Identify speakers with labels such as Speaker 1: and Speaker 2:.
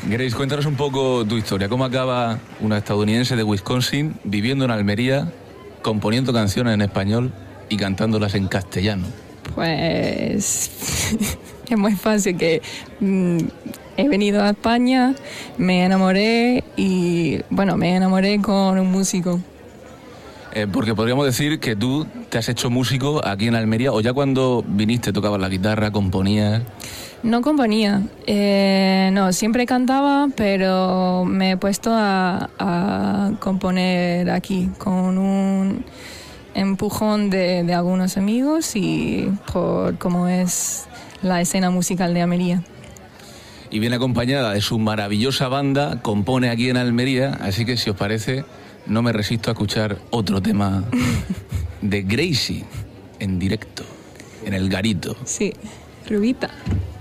Speaker 1: Grace, cuéntanos un poco tu historia. ¿Cómo acaba una estadounidense de Wisconsin viviendo en Almería, componiendo canciones en español y cantándolas en castellano?
Speaker 2: Pues es muy fácil que he venido a España, me enamoré con un músico.
Speaker 1: Porque podríamos decir que tú te has hecho músico aquí en Almería, o ya cuando viniste tocabas la guitarra, componías.
Speaker 2: No componía, no, siempre cantaba, pero me he puesto a componer aquí con un empujón de algunos amigos y por cómo es la escena musical de Almería.
Speaker 1: Y viene acompañada de su maravillosa banda, compone aquí en Almería, así que si os parece, no me resisto a escuchar otro tema de Gracie en directo, en el Garito.
Speaker 2: Sí, Rubita.